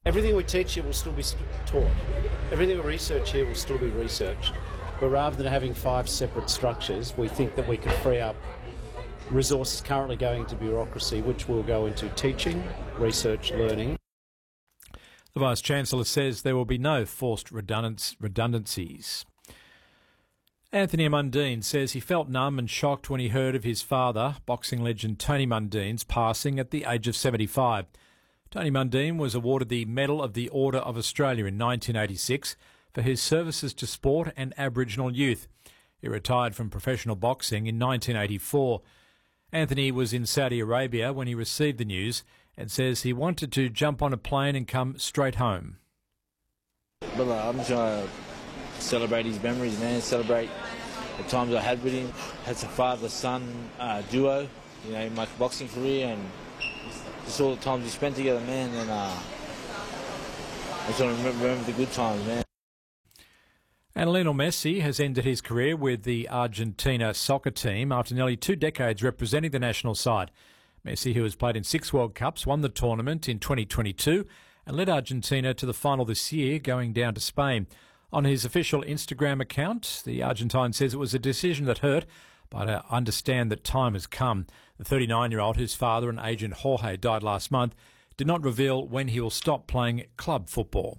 Everything we teach here will still be taught. Everything we research here will still be researched. But rather than having 5 separate structures, we think that we can free up resources currently going into bureaucracy, which will go into teaching, research, learning. The Vice-Chancellor says there will be no forced redundancies. Anthony Mundine says he felt numb and shocked when he heard of his father, boxing legend Tony Mundine's passing at the age of 75. Tony Mundine was awarded the Medal of the Order of Australia in 1986 for his services to sport and Aboriginal youth. He retired from professional boxing in 1984. Anthony was in Saudi Arabia when he received the news and says he wanted to jump on a plane and come straight home. Brother, I'm just trying to celebrate his memories, man, celebrate the times I had with him. Had a father-son duo, in my boxing career, and just all the times we spent together, man, and I just want to remember the good times, man. And Lionel Messi has ended his career with the Argentina soccer team after nearly 2 decades representing the national side. Messi, who has played in 6 World Cups, won the tournament in 2022 and led Argentina to the final this year, going down to Spain. On his official Instagram account, the Argentine says it was a decision that hurt, but I understand that time has come. The 39-year-old, whose father and agent Jorge died last month, did not reveal when he will stop playing club football.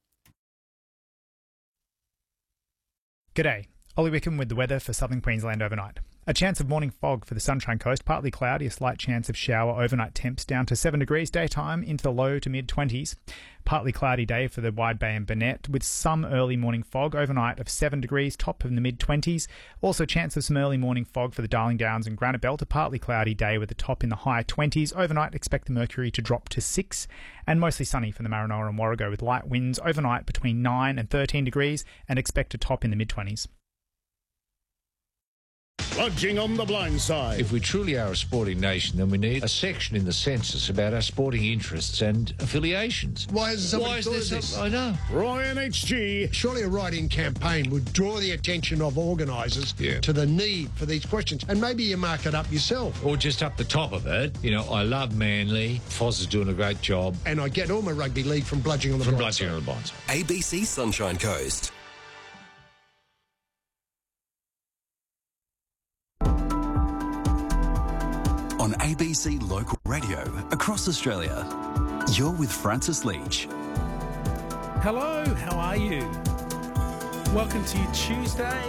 G'day, Ollie Wickham with the weather for southern Queensland overnight. A chance of morning fog for the Sunshine Coast, partly cloudy, a slight chance of shower, overnight temps down to 7 degrees, daytime into the low to mid-20s. Partly cloudy day for the Wide Bay and Burnett, with some early morning fog, overnight of 7 degrees, top in the mid-20s. Also chance of some early morning fog for the Darling Downs and Granite Belt, a partly cloudy day with the top in the high 20s. Overnight expect the mercury to drop to 6, and mostly sunny from the Maranoa and Warrego with light winds overnight between 9 and 13 degrees, and expect a top in the mid-20s. Lodging on the blind side. If we truly are a sporting nation, then we need a section in the census about our sporting interests and affiliations. Why is there something? I know. Ryan HG. Surely a write-in campaign would draw the attention of organisers to the need for these questions, and maybe you mark it up yourself. Or just up the top of it, I love Manly. Foz is doing a great job. And I get all my rugby league from Bludging on the Blind Side. ABC Sunshine Coast. On ABC Local Radio across Australia, you're with Francis Leach. Hello, how are you? Welcome to your Tuesday,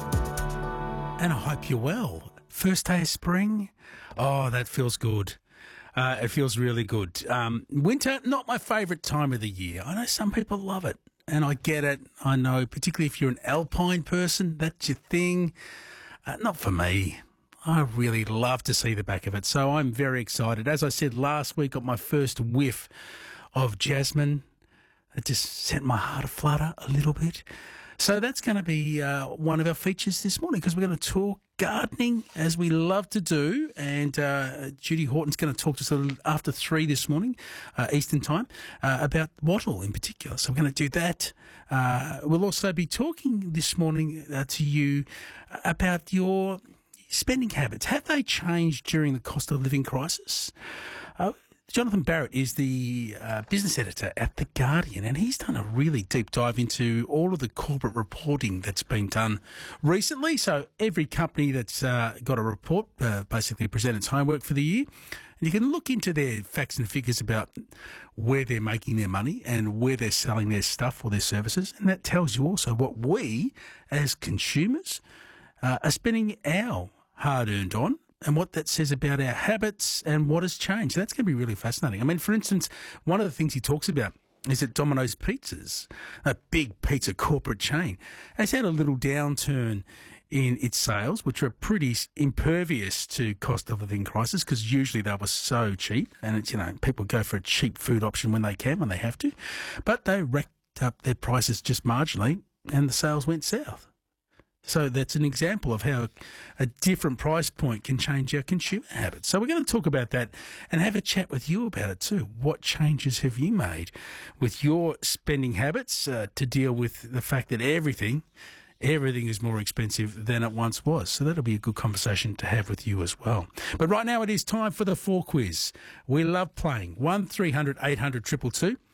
and I hope you're well. First day of spring. Oh, that feels good. It feels really good. Winter, not my favourite time of the year. I know some people love it, and I get it. I know, particularly if you're an alpine person, that's your thing. Not for me. I really love to see the back of it, so I'm very excited. As I said last week, got my first whiff of jasmine. It just sent my heart aflutter a little bit. So that's going to be one of our features this morning, because we're going to talk gardening, as we love to do, and Judy Horton's going to talk to us a little after 3 this morning, Eastern time, about wattle in particular. So we're going to do that. We'll also be talking this morning to you about your spending habits. Have they changed during the cost of living crisis? Jonathan Barrett is the business editor at The Guardian, and he's done a really deep dive into all of the corporate reporting that's been done recently. So every company that's got a report basically present its homework for the year. And you can look into their facts and figures about where they're making their money and where they're selling their stuff or their services. And that tells you also what we, as consumers, are spending our hard-earned on, and what that says about our habits and what has changed. So that's going to be really fascinating. I mean, for instance, one of the things he talks about is that Domino's Pizzas, a big pizza corporate chain, has had a little downturn in its sales, which are pretty impervious to cost of living crisis, because usually they were so cheap, and it's, people go for a cheap food option when they can, when they have to. But they racked up their prices just marginally, and the sales went south. So that's an example of how a different price point can change our consumer habits. So we're going to talk about that and have a chat with you about it too. What changes have you made with your spending habits to deal with the fact that everything is more expensive than it once was? So that'll be a good conversation to have with you as well. But right now it is time for the 4 quiz. We love playing. 1300 800 222.